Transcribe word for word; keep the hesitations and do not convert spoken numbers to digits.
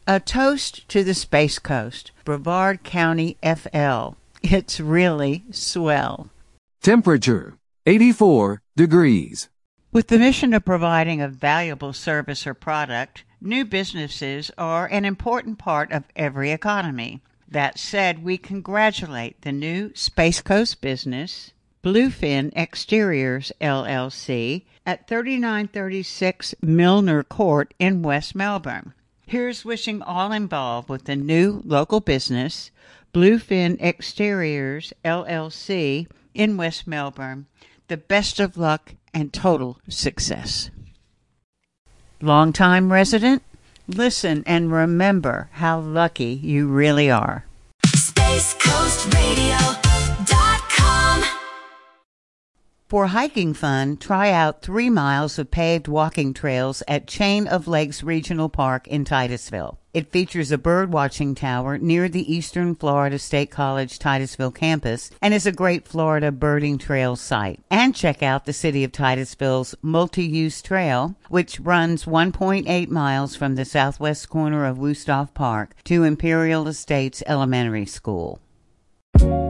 A toast to the Space Coast, Brevard County, F L. It's really swell. Temperature, eighty-four degrees. With the mission of providing a valuable service or product, new businesses are an important part of every economy. That said, we congratulate the new Space Coast business, Bluefin Exteriors, L L C, at thirty-nine thirty-six Milner Court in West Melbourne. Here's wishing all involved with the new local business, Bluefin Exteriors, L L C, in West Melbourne, the best of luck and total success. Longtime resident, listen and remember how lucky you really are. Space Coast Radio dot com. For hiking fun, try out three miles of paved walking trails at Chain of Lakes Regional Park in Titusville. It features a bird-watching tower near the Eastern Florida State College Titusville campus and is a great Florida birding trail site. And check out the City of Titusville's multi-use trail, which runs one point eight miles from the southwest corner of Wusthof Park to Imperial Estates Elementary School.